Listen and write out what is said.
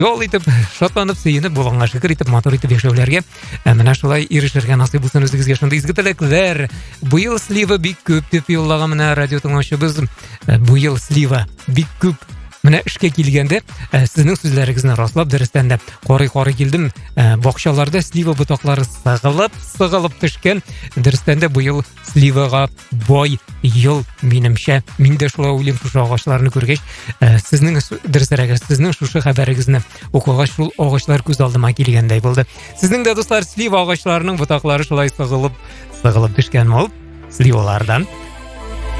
Жол итеп, шатланып, сөйініп, болғанға шүкір итеп, мотор итеп ешеулерге. Менә шулай ирешергә насыйп булсын үзегезгә шундый изге теләкләр. Быел слива бик күп дип юллаган менә радио тыңлаучыбыз. Быел слива бик күп. Менә эшкә килгәндә, сезнең сүзләрегезне раслап, дөрестән дә карый килдем. Бакчаларда слива ботаклары сыгылып төшкән. Дөрестән дә быел сливага бай ел минемчә. Мин дә шулай уйлыйм, шушы агачларны күргәч, сезнең дөресрәге, сезнең шушы хәбәрегезне укыгач, шул агачлар күз алдыма килгәндәй булды. Сезнең дә, дуслар, слива агачларының ботаклары шулай сыгылып төшкән мул сливалардан.